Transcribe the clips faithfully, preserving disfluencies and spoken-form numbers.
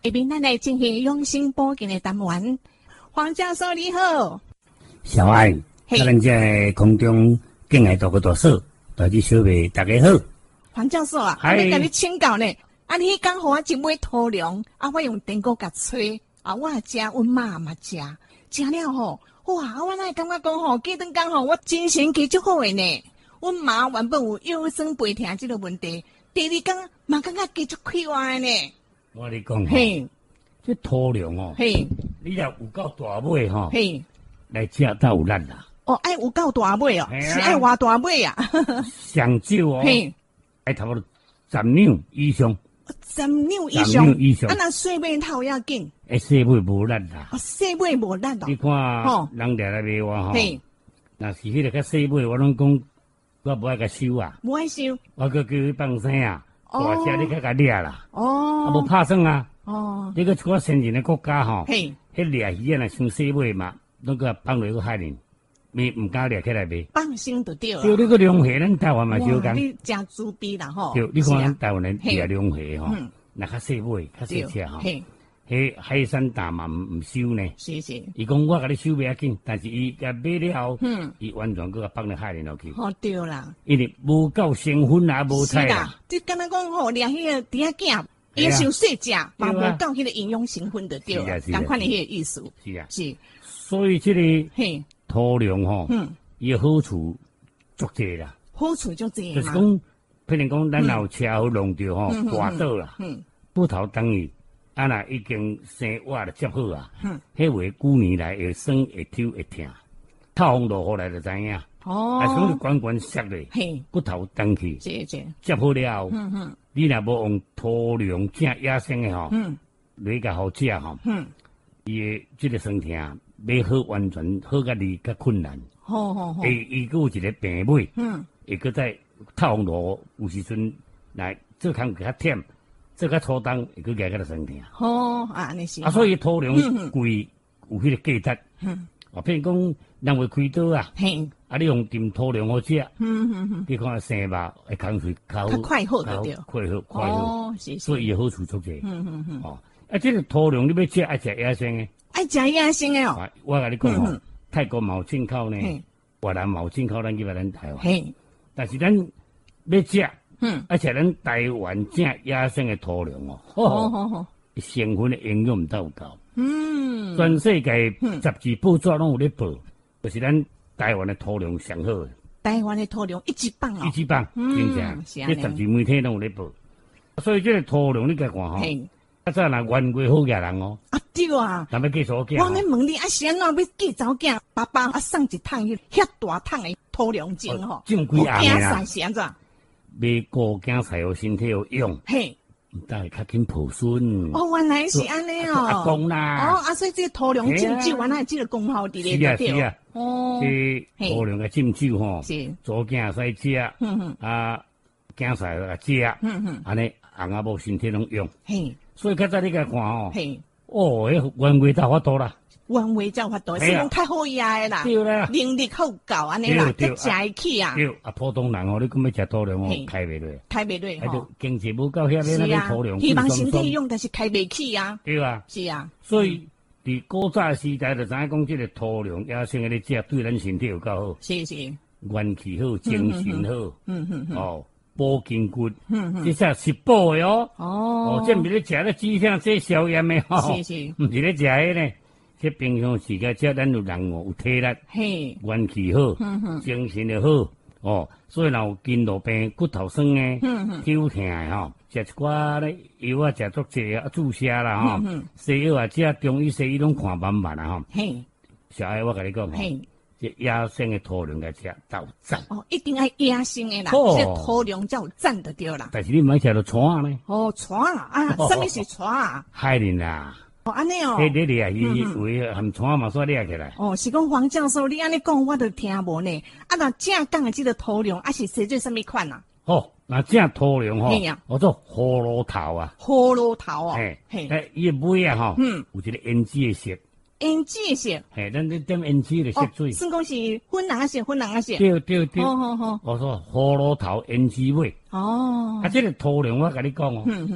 下面咱来进行养生保健的单元。黄教授你好， 小爱，咱咱在空中敬爱大哥大嫂，大姐小妹大家好。 黄教授啊，我要跟你请教呢。啊，你刚好我一买土粮，啊，我用电锅甲吹，啊，我食，阮妈嘛食，食了吼，哇，我那感觉讲吼，过顿讲吼，我精神气足好诶呢。阮妈原本有腰酸背痛这个问题，第二天嘛感觉继续快活诶呢。 我跟你讲吼，这土粮哦， 嘿， 你若有够大尾吼， 嘿， 来食才有力啦。 哦，爱有够大尾哦，是爱偌大尾啊？ 上少哦， 嘿， 爱差不多十两以上。 十两以上， 十两以上， 啊，那细尾头要紧， 诶，细尾无力啦。 哦，细尾无力哦。 你看，吼，人掠来卖我吼， 嘿， 若是迄个较细尾，我拢讲，我无爱甲收啊， 无爱收， 我搁叫伊放生啊，大只你较甲掠啦， 哦， 啊无拍算啊， 哦， 你搁一个先进的国家吼， 嘿， 迄掠鱼啊，若伤细尾嘛，拢搁放落去海里，咪毋敢掠起来卖， 放心就对了。 对，你个龙虾，咱台湾嘛少讲， 你真自卑啦吼。 对，你看咱台湾人掠龙虾吼，若较细尾，较细只吼。迄海产大嘛唔唔收呢， 是是。 伊讲我甲你收袂要紧，但是伊甲买了后，嗯，伊完全搁甲放在海里头去。 好对啦， 因为无够成分啊，无菜啦。 你敢若讲吼，掠迄个猪仔囝，伊伤细只，嘛无够迄个营养成分就对了，同款的迄个意思。 是啊， 是。 所以这个嘿土粮吼，嗯，伊好处足济啦。 好处足济就是讲，譬如讲，咱若有车好弄着吼，刮倒啦，嗯，不头等于。啊，若已經生活就接好啊，迄話久年來會酸會抽會痛，透風落雨來就知影。哦，啊，所以關關塞咧，骨頭長去，接好了後，你若無用土糧正野生嘅吼，你甲好食吼，伊嘅即個身體要好完全好甲你較困難。好好好，伊伊佫有一個病尾，會佫在透風落雨有時陣來做工較忝。这个初冬会去夹个身体啊， 好啊，你是啊，所以土粮贵有迄个价值。嗯，啊，譬如讲人会开刀啊，嘿，啊，你用炖土粮好食，嗯嗯嗯，你看生肉会空水较快好得着， 快好快好， 哦，是， 所以伊好处足济。嗯嗯嗯，哦，啊，这个土粮你要食爱食野生诶， 爱食野生诶哦。 我甲你讲哦，泰国冇进口呢，越南冇进口，咱去把咱台湾，嘿，但是咱要食。嗯，而且咱台湾正野生的土粮哦，好好好，成分的营养唔到够。嗯，全世界杂志报纸拢有咧报，就是咱台湾的土粮上好的。 台湾的土粮一级棒哦， 一级棒，真正，啲杂志媒体拢有咧报。所以这个土粮你甲看吼，啊早人冤过好家人哦。啊对啊， 咱要计数囝。 我咧问你啊，是安怎要计查某囝？爸爸啊送一桶迄遐大桶的土粮精吼， 种几红的啦。 是安怎？ 买果姜菜有身体有用，嘿，但系较紧抱孙。 哦，原来是安尼哦。 阿公啦。 哦，啊，所以这个土粮浸酒原来这个功效伫咧对。是啊是啊。哦。这土粮嘅浸酒吼， 是做姜使食，啊，姜菜来食，安尼翁仔某身体拢用。嘿。所以较早你甲看哦。嘿。哦，迄原味大法多啦。 原味才法度，是讲较好食诶啦， 对啦， 能力好够安尼啦，才食会起啊。 对，啊，普通人哦，你讲要食土粮哦，开袂落， 开袂落吼。 经济无够遐，你那个土粮， 希望身体用，但是开袂起啊。 对啊， 是啊。 所以，伫古早时代就知影讲，即个土粮野生诶咧食，对咱身体有够好。 是是。 元气好，精神好。嗯嗯嗯。哦，保筋骨。嗯嗯。即只是补诶哦。哦。哦，这毋是咧食咧止痛治消炎诶吼。 是是。 毋是咧食迄呢。这平常时间只咱有人哦，有体力，嘿，元气好，精神又好，哦，所以若有筋络病、骨头酸诶，抽痛诶吼，食一寡咧药啊，食足济啊，注射啦吼，西药啊，食中医西医拢看慢慢啊吼，嘿，小爱我甲你讲吼，这野生诶土粮来食才有赞。哦， 一定爱野生诶啦，这土粮才有赞就对啦。 但是你唔爱食到川呢？ 哦，川啊，啊，什么是川啊？ 海林啊。 哦，安尼哦， 迄你掠鱼为含船嘛，煞掠起来。 哦，是讲黄教授，你安尼讲，我都听无呢。啊，那正讲的这个土粮，啊是写做什么款啊？ 哦，那正土粮吼，我做葫芦头啊。 葫芦头哦， 嘿，嘿，伊个尾啊吼，嗯，有一个胭脂的色。 胭脂的色。 嘿，咱你点胭脂的色水。 算讲是粉红色，粉红色。 对对对。 好好好。 我说葫芦头胭脂尾。哦。啊，这个土粮我甲你讲哦，嗯嗯，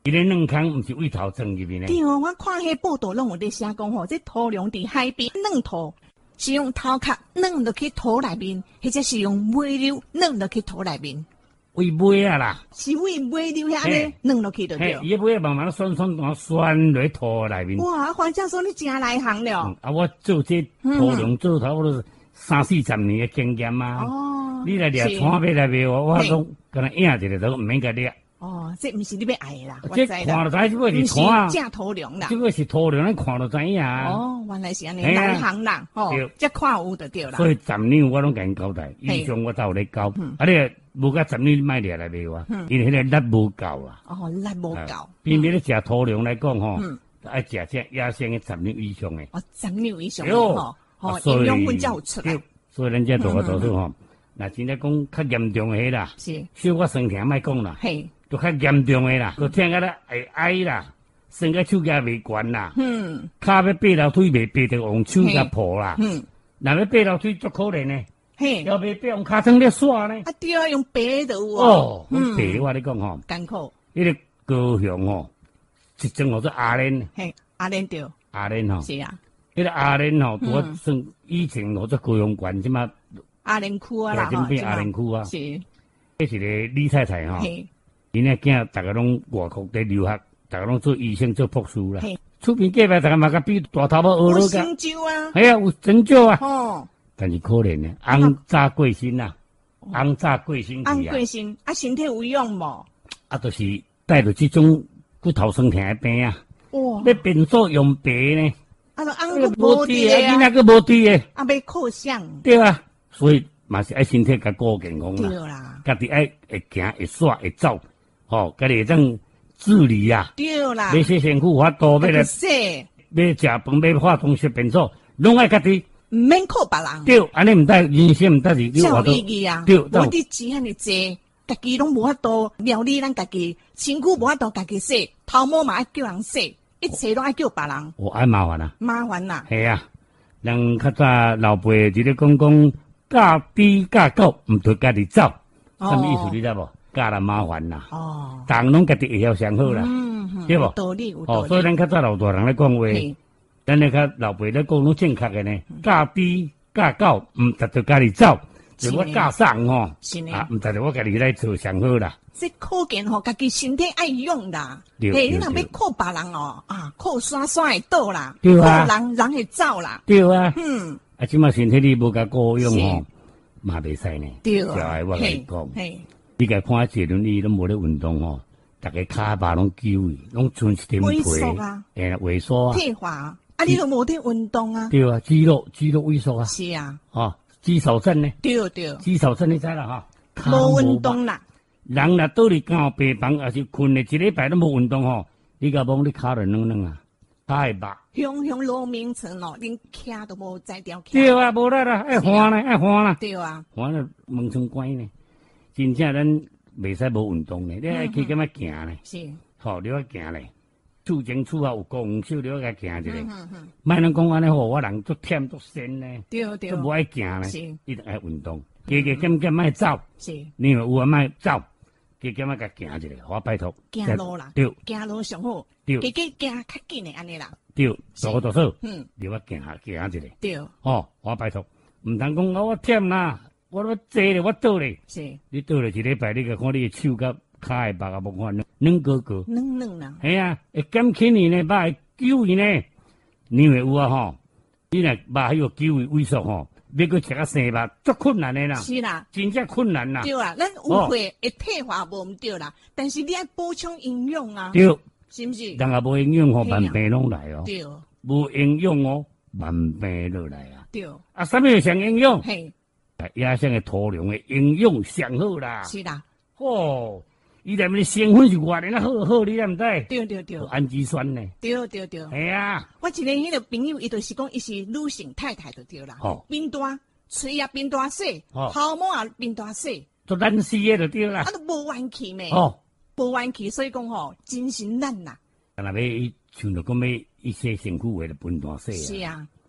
伊咧软空毋是胃头装入面咧。 对哦，我看迄报道拢有咧写讲吼，这土壤伫海边软土，是用头壳软落去土内面，或者是用尾溜软落去土内面。 胃尾啊啦， 是尾尾溜遐咧软落去就对。 伊尾慢慢酸酸然后酸落土内面。 哇，黄教授你真内行了。 嗯、啊，我做这土壤做差不多三四十年的经验啊。哦，你来掠川贝来卖我，我讲跟他应一个都唔免甲掠。 哦，这毋是你要爱啦，我这知啦。 看就知，这个是川啊， 正土壤啦。 这个是土壤，咱看就知影。 哦，原来是安尼，内行人吼，这看有就对啦。 所以十年我拢甲因交代，以上我都有咧教。啊，你无甲十年卖掠来卖我，因为迄个力无够啊。哦，力无够。偏偏咧食土壤来讲吼，爱食只野生嘅十年以上嘅。 哦，十年以上嘅吼，吼营养分才有出来。 所以咱这大个多数吼，那真正讲较严重嘅啦，是小可身体莫讲啦。嘿。就较严重诶啦，就听个咧会哀啦，身个手脚未悬啦，嗯，骹要爬楼梯未爬着用手脚抱啦，嗯，若要爬楼梯足可怜呢，嘿，要爬爬用骹床咧耍呢，啊对啊，用爬的有哦，嗯，爬我咧讲吼， 艰苦， 迄个高雄吼，一种叫做阿莲， 嘿，阿莲对， 阿莲吼， 是啊， 迄个阿莲吼，我算以前我做高雄县即嘛， 阿莲区啊啦， 吼，阿莲区啊， 是， 迄是个李太太吼。因个囝，大家拢外国在留学，大家拢做医生、做博士啦。厝边隔壁大家嘛甲比大头毛学了个。有成就啊！ 系啊，有成就啊。哦。但是可怜呢，翁早过身呐，翁早过身去啊。 翁过身啊，身体有用无？ 啊，就是带着这种骨头酸痛的病啊。哇！要变做用白呢。 啊，就翁个无滴啊， 囡仔个无滴诶。 啊，要靠想。 对啊，所以嘛是爱身体甲顾健康啦。 对啦。 家己爱会行会耍会走。吼，家己会当自理啊！ 对啦， 要洗身躯，法度要来洗， 要食饭，要化妆、食便所，拢爱家己， 唔免靠别人。 对，安尼唔得，人生唔得是你话都啊。 对， 我啲钱遐尼济，家己拢无法度料理咱家己，身躯无法度家己洗，头毛嘛爱叫人洗，一切拢爱叫别人。 我爱麻烦啊！ 麻烦啦！ 系啊，人较早老辈伫咧讲讲，嫁猪嫁狗，唔对家己走，什么意思你知无？嫁人麻烦啦，哦，人拢家己会晓上好啦，嗯，对无？ 道理有道理。 哦，所以咱较早老大人咧讲话，咱咧较老辈咧讲拢正确嘅呢。嫁猪嫁狗，唔值得家己走，就我嫁送吼，啊，唔值得我家己来做上好啦。 这可见吼，家己身体爱用啦。嘿，你若要靠别人哦，啊，靠山山会倒啦， 对啊， 靠人人会走啦， 对啊，嗯，啊，即马身体你无甲顾用吼，嘛袂使呢。 对啊，小孩我来讲。你家看坐轮椅拢无咧运动吼，大家骹巴拢揪伊，拢存一点皮， 萎缩啊， 诶，萎缩啊， 退化啊，你都无得运动啊， 对啊，肌肉肌肉萎缩啊， 是啊， 哦，肌少症呢， 对对， 肌少症你知啦哈， 无运动啦， 人若倒伫刚病房，也是困咧一礼拜都无运动吼，你甲讲你骹就软软啊，骹会肉， 雄雄罗明城哦，恁徛都无在条徛， 对啊，无力啦，爱换咧，爱换啦， 对啊， 换了门窗关呢。真正咱袂使无运动咧，你爱去咁样行咧，是，吼，你爱行咧，厝前厝后有公园，你爱行一下。莫能讲安尼吼，我人足忝足身咧， 对对， 都无爱行咧，一定爱运动，加加减减莫走，是，你若有啊莫走，加减啊甲行一下，我拜托。 行路啦， 对， 行路上好，对，加加行较紧诶，安尼啦， 对，多多少，嗯，你我行下行一下，对，哦，我拜托，毋通讲我忝啦。我都坐咧，我倒咧，是，你倒咧一礼拜，你甲看你嘅手甲骹会白啊，无看软哥哥， 软软啦， 系啊，会减轻伊呢，肉会揪伊呢，你会有啊吼，你若肉迄个揪伊萎缩吼，要去食啊生肉，足困难的啦， 是啦， 真正困难啦， 对啦，咱有会会退化无毋对啦，但是你爱补充营养啊， 对， 是毋是？ 人也无营养吼，万病拢来哦， 对， 无营养哦，万病落来啊， 对， 啊，什么上营养？ 嘿。 野生的土壤的营养上好啦， 是啦， 哦，伊内面成分是偌尼啊好好，你也毋知？ 对对对， 氨基酸呢？ 对对对， 系啊。 我一个迄个朋友，伊就是讲，伊是女性太太就对啦，哦，变大，喙也变大细，头毛也变大细， 做咱事业就对啦， 啊都无元气咩？ 哦， 无元气，所以讲吼，精神咱啦。 若要像着讲要一些身躯为了变大细啊。 是啊。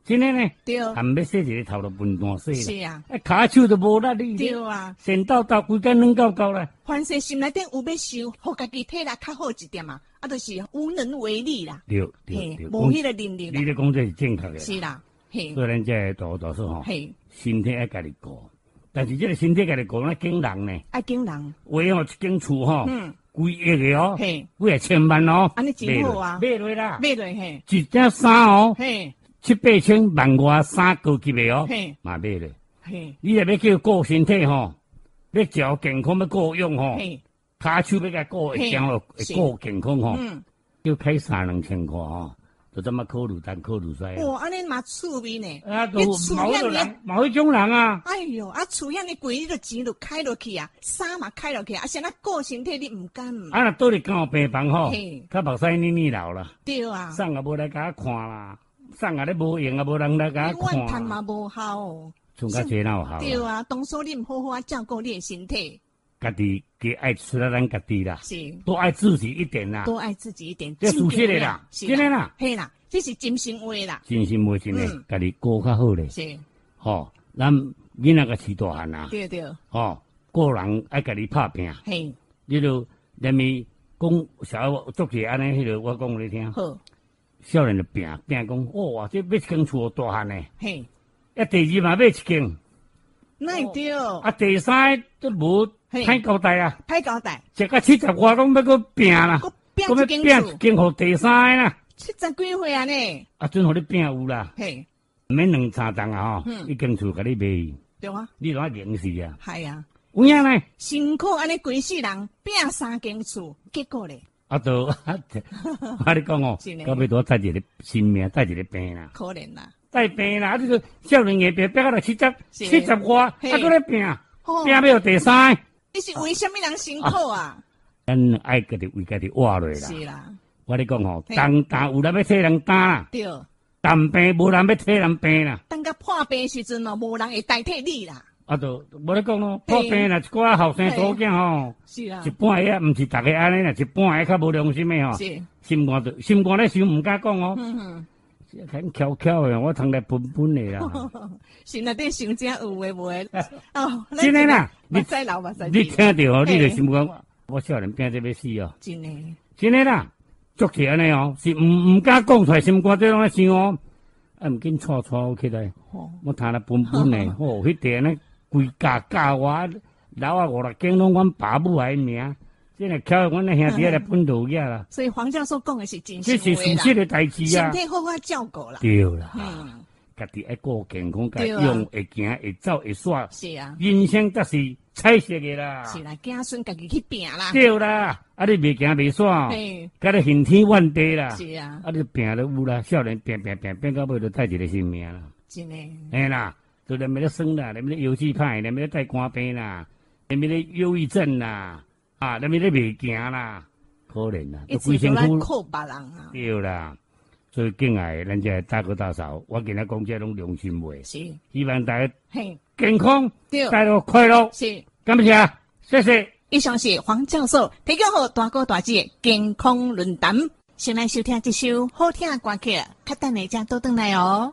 真诶呢。 对， 含要洗一个头就笨蛋洗啦。 是啊， 啊，骹手都无力力。 对啊， 神叨叨规工软到到啦。 凡是心内顶有要修，互家己体力较好一点嘛，啊，就是无能为力啦。 对对对， 无迄个能力啦。 你咧讲这是正确的。 是啦，嘿。 所以咱这大大说吼， 嘿， 身体爱家己顾，但是这个身体家己顾，那惊人呢。 爱惊人。 话吼，一间厝吼， 嗯， 几亿个哦， 嘿， 几个千万哦， 安尼真好啊， 买落啦， 买落嘿， 一件衫哦， 嘿， 七八千万外衫高级的哦， 嘿， 嘛买咧。 嘿， 你若要叫顾身体吼，要照健康要顾用吼， 嘿， 骹手要甲顾会讲咯，会顾健康吼， 嗯， 要开三两千块吼，就这么考虑单考虑衰。 哇，安尼嘛趣味呢。 啊，都某种人，某一种人啊。 哎哟，啊，厝遐尼贵，你著钱就开落去啊，衫嘛开落去啊，啊，像那顾身体你毋敢。 啊，若倒咧讲病房吼， 嘿， 较目屎黏黏流啦。 对啊。 送也无来甲我看啦，送也咧无用啊，无人来甲我看。 怨叹嘛无效。 从较济哪有效？ 对啊，当初你毋好好啊照顾你的身体。 家己给爱出来咱家己啦， 是多爱自己一点啦， 多爱自己一点。 这属实的啦，真的啦， 嘿啦，这是真心话啦， 真心话真的，家己过较好咧。 是， 吼，咱囡仔个饲大汉啊， 对对， 吼，个人爱家己拍拼。 嘿， 你就连咪讲小做起安尼，迄个我讲你听。 好， 少年就拼拼讲，哇，这要一间厝大汉呢。 嘿， 啊，第二嘛要一间。 那对。 啊，第三都无歹交代啊， 歹交代， 食到七十外拢要搁拼啦， 搁要拼一间互第三个啦。 七十几岁啊呢？ 啊，准互你拼有啦， 嘿， 毋免两三档啊吼，一间厝甲你卖， 对啊， 你拢爱凝视啊， 系啊， 有影呢？ 辛苦安尼规世人拼三间厝，结果咧， 啊，都我你讲哦，到尾多带一个性命，带一个病啦， 可怜啦。 带病啦，啊！你个少年个病病到七十七十外，啊，搁咧病，病要有第三。 你是为什么人辛苦啊？ 咱爱家己为家己活落啦。 是啦， 我咧讲吼，当当有人要替人担啦， 对， 当病无人要替人病啦。 等到破病时阵哦，无人会代替你啦。 啊，就无咧讲咯，破病啦，一寡后生土囝吼， 是啊， 一半个毋是逐个安尼啦，一半个较无良心的吼， 是心肝就心肝咧想毋敢讲哦。 嗯哼。 很悄悄的，我通来分分的啦。 心内底想真有诶无诶。哦， 真的啦， 你再老吧，再你听到哦，你就心讲，我少年病这要死哦。 真的， 真的啦，足起安尼哦，是毋毋敢讲出来，心肝这拢咧想哦。啊，毋紧错错起来，我通来分分的，哦，迄地呢，规家家我老啊五六间拢阮爸母诶名。真系巧，阮那兄弟来分到嘢啦。 所以黄教授讲的是真这是事实的代志啊。 身体好好照顾啦。 对啦，嗯，家己爱顾健康，家用会行会走会耍。 是啊， 人生则是彩色的啦。 是啦，子孙家己去拼啦。 对啦，啊你袂行袂耍，家己恨天怨地啦。 是啊， 啊你拼了有啦，少年拼拼拼拼到尾就带一个性命啦。 真的。 哎啦，就连咪咧生啦，连咪咧腰子歹，连咪咧带肝病啦，连咪咧忧郁症啦。啊，那边咧袂行啦，可怜啦， 一直都来靠别人啊。 对啦，所以敬爱咱这大哥大嫂，我今日讲这拢良心话， 是希望大家嘿健康， 对， 大家快乐， 是， 感谢，谢谢。 以上是黄教授提供给大哥大姐健康论坛，先来收听这首好听的歌曲，较等下才倒转来哦。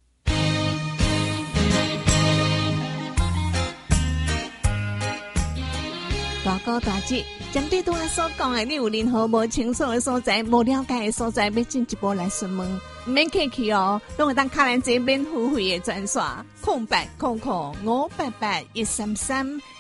大哥大姐，针对拄仔所讲的，你有任何无清楚的所在、无了解的所在，要进一步来询问，唔免客气哦，拢会当卡咱这免付费的专线，空八空空五八八一三三